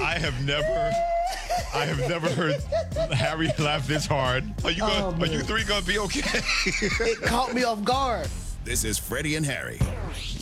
I have never heard Harry laugh this hard. Are you three gonna be okay? It caught me off guard. This is Freddie and Harry.